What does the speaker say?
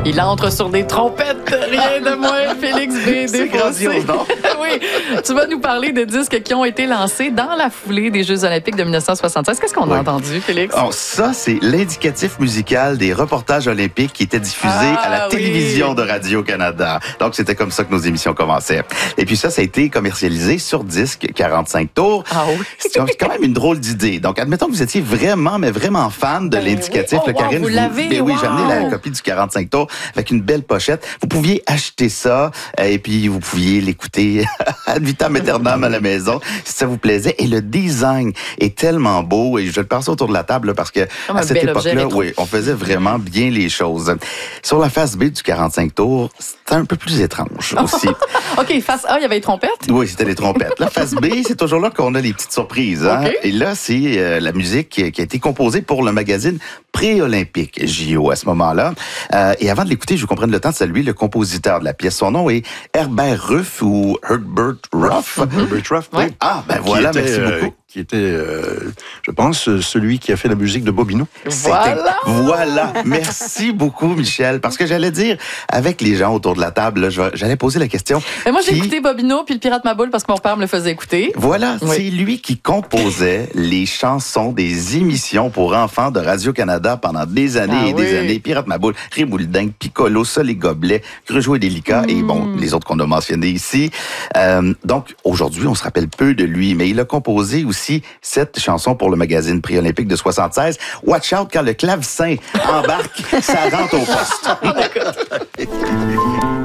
Il entre sur des trompettes, rien de moins, Félix B. C'est grandiose, non? Oui, tu vas nous parler de disques qui ont été lancés dans la foulée des Jeux olympiques de 1976. Qu'est-ce qu'on a entendu, Félix? Alors, ça, c'est l'indicatif musical des reportages olympiques qui étaient diffusés à la télévision de Radio-Canada. Donc, c'était comme ça que nos émissions commençaient. Et puis ça a été commercialisé sur disque 45 tours. Ah oui? C'est quand même une drôle d'idée. Donc, admettons que vous étiez vraiment, mais vraiment fan de l'indicatif. Oui. Karine, vous l'avez? Oui, j'ai amené la copie du 45 tours avec une belle pochette. Vous pouviez acheter ça et puis vous pouviez l'écouter ad vitam aeternam à la maison si ça vous plaisait. Et le design est tellement beau et je le passe autour de la table là, parce que à cette époque-là, oui, on faisait vraiment bien les choses. Sur la face B du 45 tours, c'était un peu plus étrange aussi. OK, face A, il y avait les trompettes? Oui, c'était les trompettes. La face B, c'est toujours là qu'on a les petites surprises. Hein? Okay. Et là, c'est la musique qui a été composée pour le magazine pré-olympique, JO, à ce moment-là. Et avant de l'écouter, je vous comprenne le temps de saluer le compositeur de la pièce. Son nom est Herbert Ruff ou Herbert Ruff. Herbert Ruff, oui. Ah, ben voilà, merci beaucoup. Qui était, je pense, celui qui a fait la musique de Bobino. Voilà. Merci beaucoup, Michel. Parce que j'allais dire, avec les gens autour de la table, là, j'allais poser la question. Mais moi, j'ai écouté Bobino puis le Pirate Maboule parce que mon père me le faisait écouter. Voilà, c'est lui qui composait les chansons des émissions pour enfants de Radio-Canada pendant des années et des années. Pirate Maboule, Rémouldingue, Piccolo, Sol et Gobelet, Grejou et Délicat et bon, les autres qu'on a mentionnés ici. Donc, aujourd'hui, on se rappelle peu de lui, mais il a composé aussi cette chanson pour le magazine pré-olympique de 76. Watch out quand le clavecin embarque, ça rentre au poste.